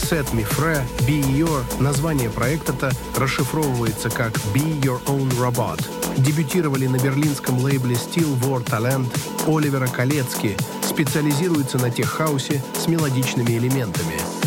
Set Me Free, Be Your. Название проекта-то расшифровывается как Be Your Own Robot. Дебютировали на берлинском лейбле Still War Talent Оливера Колецки, специализируется на теххаусе с мелодичными элементами.